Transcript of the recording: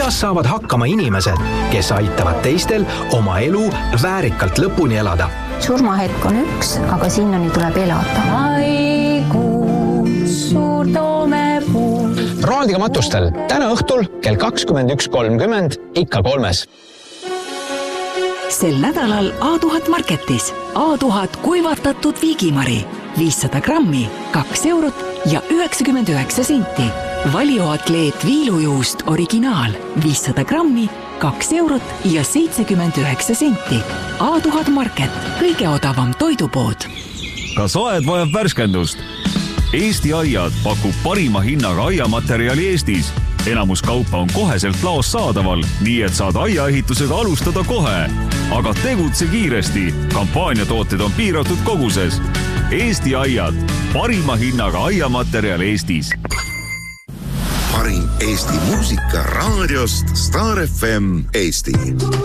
kuidas saavad hakkama inimesed, kes aitavad teistel oma elu väärikalt lõpuni elada? Surmahetk on üks, aga sinnani tuleb elada. Maikuus suur toomepuu. Raadiga matustel täna õhtul kell 21.30 ikka 3. Sel nädalal A1000 Marketis A1000 kuivatatud viigimari 500 grammi, 2 eurot ja 99 senti. Valioatleet viilujuust originaal 500 grammi, 2 eurot ja 79 senti. A1000 Market, kõige odavam toidupood. Kas aed vajab värskendust? Eesti Aiad pakub parima hinnaga aiamaterjali Eestis. Enamus kaupa on koheselt laos saadaval, nii et saad aiaehitusega alustada kohe. Aga tegutse kiiresti. Kampaaniatooted on piiratud koguses. Eesti Aiad, parima hinnaga aiamaterjal Eestis. Parim Eesti muusika raadiost Star FM Eesti.